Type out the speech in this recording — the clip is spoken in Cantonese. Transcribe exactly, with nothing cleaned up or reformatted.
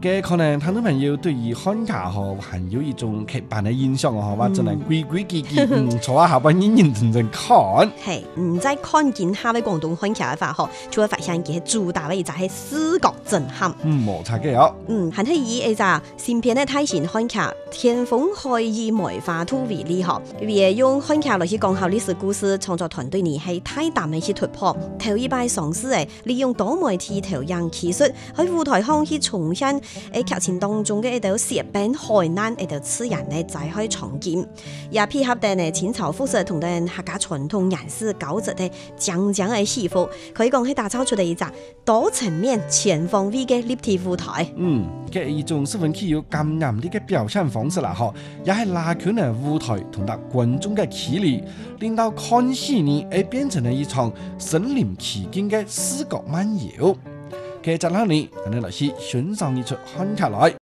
嘅可能聽眾朋友對於看卡嗬還有一種刻板嘅印象哦，話真係規規矩矩，嗯，坐下下班認認真真看。 係，唔再看見下位廣東看卡嘅話嗬，就會發現佢主打嘅就係視覺震撼。 嗯，冇錯嘅哦。 嗯，係係以一隻新片嘅泰前看卡，天風海以梅花兔為例嗬，佢用看卡來去講下歷史故事，創作團隊呢係太大嘅去突破，頭一擺嘗試誒利用多媒體投影技術喺舞台上去重現誒劇情當中嘅一道舌餅海南一道刺人咧再開重建，也配合啲呢淺草風色同啲客家傳統顏色交織嘅講講嘅戲服，可以講係打造出嚟一隻多層面全方位嘅立體舞台。 嗯，嘅一種十分具有感染力嘅表現方式啦，嗬，也係拉近咗舞台同埋觀眾嘅距離，令到看戲呢誒變成咗一場身臨其境嘅視覺漫遊。嘅接落嚟，我哋嚟去欣賞一出看卡來。